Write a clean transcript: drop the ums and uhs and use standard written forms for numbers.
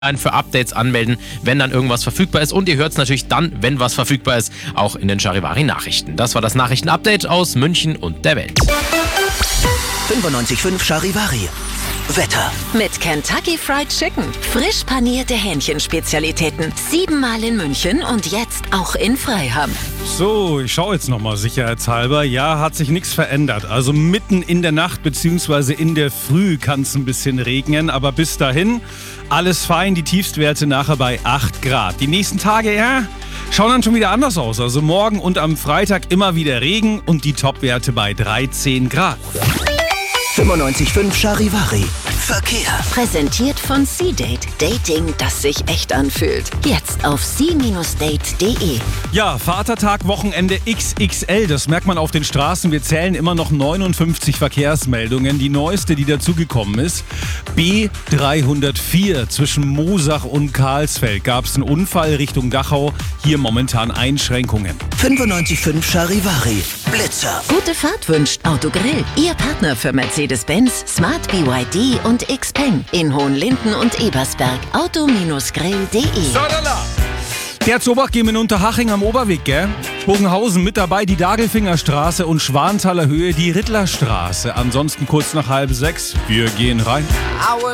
für Updates anmelden, wenn dann irgendwas verfügbar ist. Und ihr hört es natürlich dann, wenn was verfügbar ist, auch in den Charivari-Nachrichten. Das war das Nachrichtenupdate aus München und der Welt. 95.5 Charivari. Wetter. Mit Kentucky Fried Chicken. Frisch panierte Hähnchenspezialitäten. 7-mal in München und jetzt auch in Freiham. So, ich schaue jetzt nochmal sicherheitshalber. Ja, hat sich nichts verändert. Also mitten in der Nacht bzw. in der Früh kann es ein bisschen regnen. Aber bis dahin alles fein. Die Tiefstwerte nachher bei 8 Grad. Die nächsten Tage, ja, schauen dann schon wieder anders aus. Also morgen und am Freitag immer wieder Regen und die Topwerte bei 13 Grad. 95.5 Charivari. Verkehr. Präsentiert von C-Date. Dating, das sich echt anfühlt. Jetzt auf c-date.de. Ja, Vatertag, Wochenende XXL, das merkt man auf den Straßen. Wir zählen immer noch 59 Verkehrsmeldungen. Die neueste, die dazugekommen ist, B304 zwischen Moosach und Karlsfeld. Gab es einen Unfall Richtung Dachau, hier momentan Einschränkungen. 95.5 Charivari. Blitzer. Gute Fahrt wünscht Autogrill. Ihr Partner für Mercedes-Benz, Smart BYD und Xpeng. In Hohenlinden und Ebersberg. Auto-grill.de. Der Zobach gehen wir in Unterhaching am Oberweg, gell? Bogenhausen mit dabei die Dagelfingerstraße und Schwanthaler Höhe die Rittlerstraße. Ansonsten kurz nach 5:30. Wir gehen rein.